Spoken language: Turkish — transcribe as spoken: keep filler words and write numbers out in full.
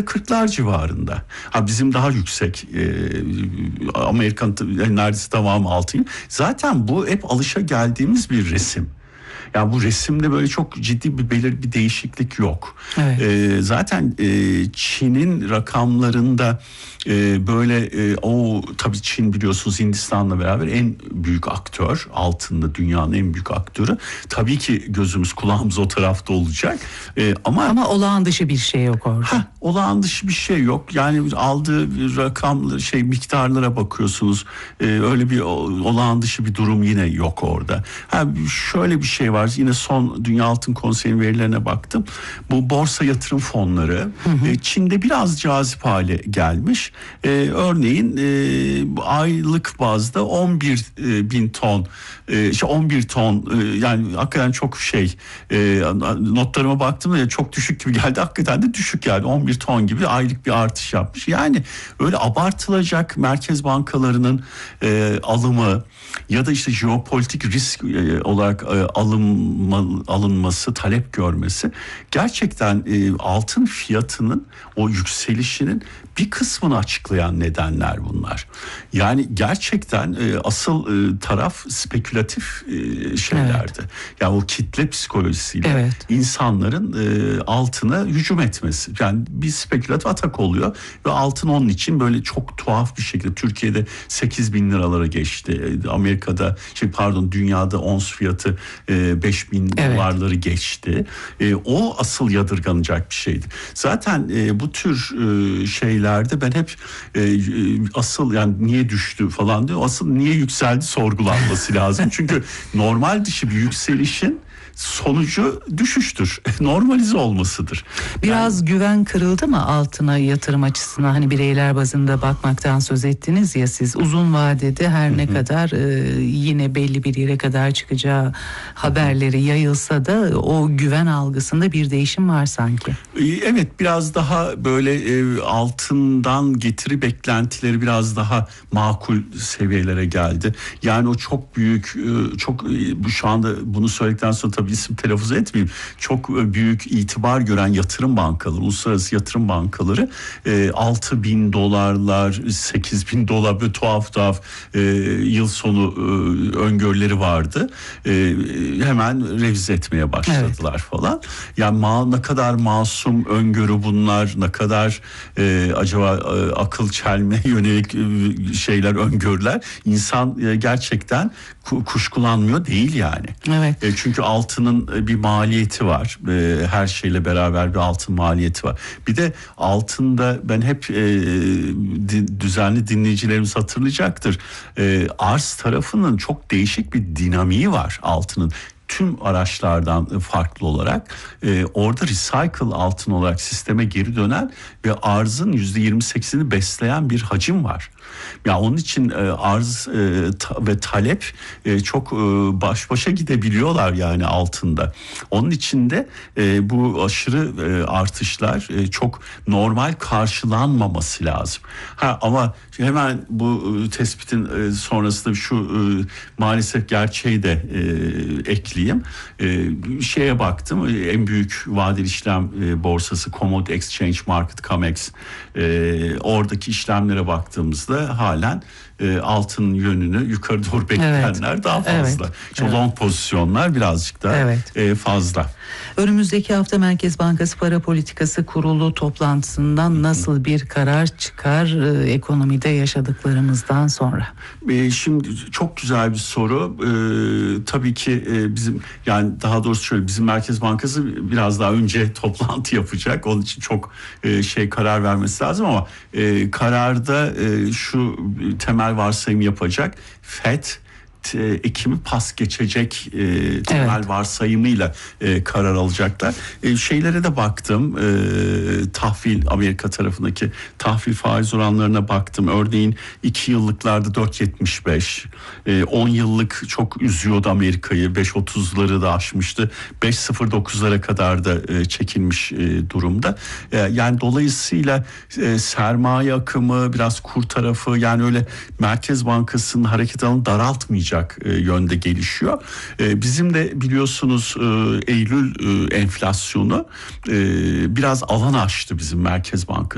kırklar civarında. Ha, bizim daha yüksek. E, Amerikan neredeyse tamamı altın. Zaten bu hep alışa geldiğimiz bir resim. Yani bu resimde böyle çok ciddi bir belir bir değişiklik yok. Evet. E, zaten e, Çin'in rakamlarında e, böyle e, o tabii Çin biliyorsunuz Hindistan'la beraber en büyük aktör, altında dünyanın en büyük aktörü. Tabii ki gözümüz kulağımız o tarafta olacak. E, ama ama olağan dışı bir şey yok orada. Heh, olağan dışı bir şey yok. Yani aldığı rakam şey miktarlara bakıyorsunuz. E, öyle bir olağan dışı bir durum yine yok orada. Ha, şöyle bir şey var. Yine son Dünya Altın Konseyi'nin verilerine baktım. Bu borsa yatırım fonları hı hı. E, Çin'de biraz cazip hale gelmiş. E, örneğin e, aylık bazda on bir bin ton, e, işte on bir ton e, yani hakikaten çok şey. E, notlarıma baktım da çok düşük gibi geldi. Hakikaten de düşük yani on bir ton gibi aylık bir artış yapmış. Yani öyle abartılacak merkez bankalarının e, alımı ya da işte jeopolitik risk e, olarak e, alınma, alınması, talep görmesi gerçekten e, altın fiyatının o yükselişinin bir kısmını açıklayan nedenler bunlar. Yani gerçekten e, asıl e, taraf spekülatif e, şeylerdi. Evet. Yani o kitle psikolojisiyle evet. insanların e, altına hücum etmesi. Yani bir spekülatif atak oluyor ve altın onun için böyle çok tuhaf bir şekilde Türkiye'de sekiz bin liralara geçti. Amerika'da şey pardon dünyada ons fiyatı e, beş bin evet. dolarları geçti. E, o asıl yadırganacak bir şeydi. Zaten e, bu tür e, şeyler ben hep e, asıl yani niye düştü falan diyor. Asıl niye yükseldi sorgulanması lazım. Çünkü normal dışı bir yükselişin sonucu düşüştür. Normalize olmasıdır. Biraz yani, güven kırıldı mı altına yatırım açısından? Hani bireyler bazında bakmaktan söz ettiniz ya siz. Uzun vadede her ne hı hı. kadar e, yine belli bir yere kadar çıkacağı haberleri yayılsa da o güven algısında bir değişim var sanki. Evet, biraz daha böyle e, altından getiri beklentileri biraz daha makul seviyelere geldi. Yani o çok büyük e, çok e, şu anda bunu söyledikten sonra tabii isim telaffuz etmeyeyim. Çok büyük itibar gören yatırım bankaları, uluslararası yatırım bankaları e, altı bin dolarlar, sekiz bin dolar böyle tuhaf tuhaf e, yıl sonu e, öngörüleri vardı. E, hemen revize etmeye başladılar evet. falan. Yani ma- ne kadar masum öngörü bunlar, ne kadar e, acaba e, akıl çelme yönelik e, şeyler, öngörüler. İnsan e, gerçekten ku- kuşkulanmıyor değil yani. Evet. E, çünkü altının bir maliyeti var. E, her şeyle beraber bir altın maliyeti var. Bir de altında ben hep e, di, düzenli dinleyicilerimiz hatırlayacaktır. E, arz tarafının çok değişik bir dinamiği var altının. Tüm araçlardan farklı olarak e, orada recycle altın olarak sisteme geri dönen ve arzın yüzde yirmi sekizini besleyen bir hacim var. Ya yani onun için e, arz e, ta, ve talep e, çok e, baş başa gidebiliyorlar yani altında. Onun için de e, bu aşırı e, artışlar e, çok normal karşılanmaması lazım. Ha ama hemen bu e, tespitin e, sonrasında şu e, maalesef gerçeği de e, ekleyeyim. E, şeye baktım, e, en büyük vadeli işlem e, borsası Commodity Exchange Market Comex, e, oradaki işlemlere baktığımızda halen e, altın yönünü yukarı doğru bekleyenler evet. daha fazla. Evet. İşte evet. long pozisyonlar birazcık daha evet. e, fazla. Önümüzdeki hafta Merkez Bankası Para Politikası Kurulu toplantısından nasıl bir karar çıkar e, ekonomide yaşadıklarımızdan sonra? E, şimdi çok güzel bir soru. E, tabii ki e, bizim yani daha doğrusu şöyle bizim Merkez Bankası biraz daha önce toplantı yapacak. Onun için çok e, şey karar vermesi lazım ama e, kararda e, şu temel varsayım yapacak. F E D Ekim'i pas geçecek e, temel evet. varsayımıyla e, karar alacaklar. E, şeylere de baktım. E, tahvil Amerika tarafındaki tahvil faiz oranlarına baktım. Örneğin iki yıllıklarda dört yetmiş beş, e, on yıllık çok üzüyordu Amerika'yı. beş otuzları da aşmıştı. beş sıfır dokuzlara kadar da e, çekilmiş e, durumda. E, yani dolayısıyla e, sermaye akımı biraz kur tarafı yani öyle Merkez Bankası'nın hareket alanı daraltmayacak yönde gelişiyor. Bizim de biliyorsunuz Eylül enflasyonu biraz alan aştı bizim Merkez Bankası.